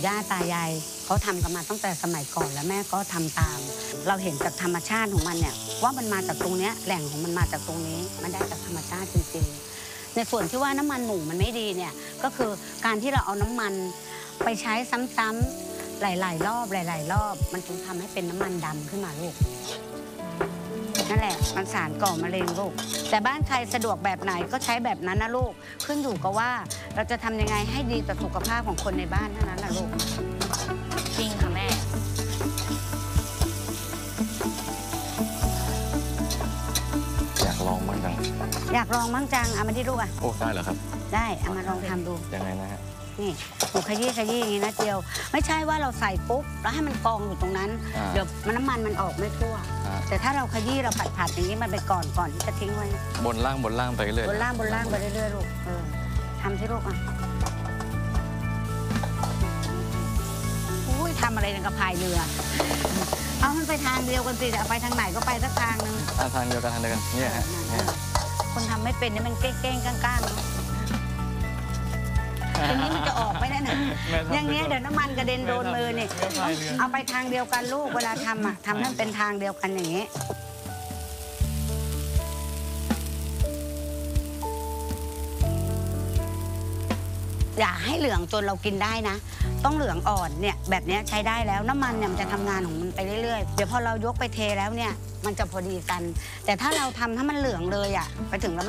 ย่าตายายเขาทำกันมาตั้งแต่สมัยก่อนแล้วแม่ก็ทำตาม เราเห็นจากธรรมชาติของมันเนี่ยว่ามันมาจากตรงเนี้ยแหล่งของมันมาจากตรงนี้มันได้จากธรรมชาติจริงๆในส่วนที่ว่าน้ำมันหมูมันไม่ดีเนี่ยก็คือการที่เราเอาน้ำมันไปใช้ซ้ำๆหลายๆรอบหลายๆรอบมันจึงทำให้เป็นน้ำมันดำขึ้นมาลูกนั่นแหละมันสารก่อมะเร็งลูกแต่บ้านใครสะดวกแบบไหนก็ใช้แบบนั้นนะลูกขึ้นอยู่กับว่าเราจะทำยังไงให้ดีต่อสุขภาพของคนในบ้านเท่านั้นนะลูกจริงค่ะแม่อยากลองบ้างจังอยากลองมั้งจังเอามาที่ลูกอ่ะโอ้ได้เหรอครับได้เอามาลองทำดูยังไงนะฮะนี่หนูขยี้อย่างนี้นะเจียวไม่ใช่ว่าเราใส่ปุ๊บแล้วให้มันกองอยู่ตรงนั้นเดี๋ยวน้ำมันมันออกไม่ทั่วแต่ถ้าเราขยี้เราผัดอย่างนี้มันไปก่อนที่จะทิ้งไว้บนล่างไปเรื่อยบนล่างไปเรื่อยๆลูกทำที่ลูกอ่ะอุ้ยทำอะไรกับพายเรือเอามันไปทางเดียวกันสิจะเอาไปทางไหนก็ไปสักทางนึงทางเดียวกันเนี่ยฮะคนทำไม่เป็นนี่มันเก้งๆก้างๆเนาะทีนี้มันจะออกไปได้ไหนอย่างเงี้ยเดี๋ยวน้ำมันกระเด็นโดนมือนี่เอาไปทางเดียวกันลูกเวลาทำทำให้มันเป็นทางเดียวกันอย่างงี้อย่าให้เหลืองจนเรากินได้นะต้องเหลืองอ่อนเนี่ยแบบนี้ใช้ได้แล้วน้ำมันเนี่ยมันจะทำงานของมันไปเรื่อยๆเดี๋ยวพอเรายกไปเทแล้วเนี่ยมันจะพอดีกันแต่ถ้าเราทำให้มันเหลืองเลยอ่ะไปถึงแล้ว